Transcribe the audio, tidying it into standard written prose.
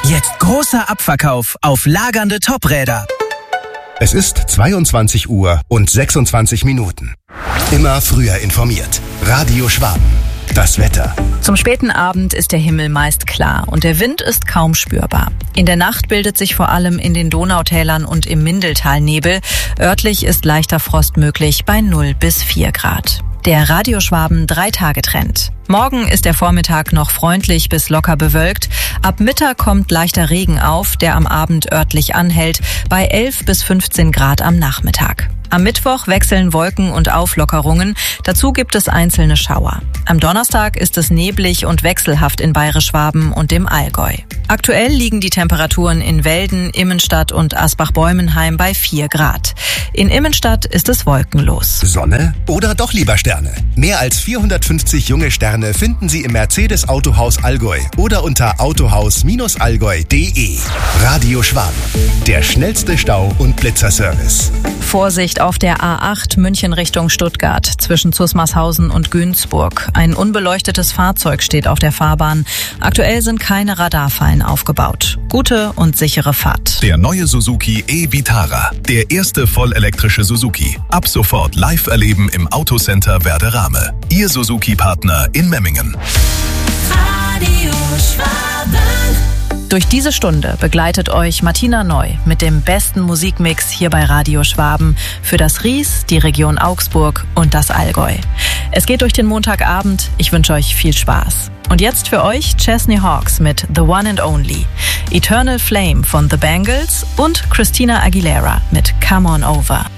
Jetzt großer Abverkauf auf lagernde Topräder. Es ist 22 Uhr und 26 Minuten. Immer früher informiert. Radio Schwaben. Das Wetter. Zum späten Abend ist der Himmel meist klar und der Wind ist kaum spürbar. In der Nacht bildet sich vor allem in den Donautälern und im Mindeltal Nebel. Örtlich ist leichter Frost möglich bei 0 bis 4 Grad. Der Radio Schwaben 3-Tage-Trend. Morgen ist der Vormittag noch freundlich bis locker bewölkt. Ab Mittag kommt leichter Regen auf, der am Abend örtlich anhält, bei 11 bis 15 Grad am Nachmittag. Am Mittwoch wechseln Wolken und Auflockerungen. Dazu gibt es einzelne Schauer. Am Donnerstag ist es neblig und wechselhaft in Bayerisch-Schwaben und dem Allgäu. Aktuell liegen die Temperaturen in Welden, Immenstadt und Asbach-Bäumenheim bei 4 Grad. In Immenstadt ist es wolkenlos. Sonne oder doch lieber Sterne? Mehr als 450 junge Sterne finden Sie im Mercedes Autohaus Allgäu oder unter autohaus-allgäu.de. Radio Schwaben, der schnellste Stau- und Blitzerservice. Vorsicht auf der A8 München Richtung Stuttgart zwischen Zusmarshausen und Günzburg. Ein unbeleuchtetes Fahrzeug steht auf der Fahrbahn. Aktuell sind keine Radarfallen aufgebaut. Gute und sichere Fahrt. Der neue Suzuki e-Vitara. Der erste vollelektrische Suzuki. Ab sofort live erleben im Autocenter Werderame. Ihr Suzuki-Partner in Memmingen. Radio Schwaben. Durch diese Stunde begleitet euch Martina Neu mit dem besten Musikmix hier bei Radio Schwaben für das Ries, die Region Augsburg und das Allgäu. Es geht durch den Montagabend. Ich wünsche euch viel Spaß. Und jetzt für euch Chesney Hawkes mit The One and Only, Eternal Flame von The Bangles und Christina Aguilera mit Come On Over.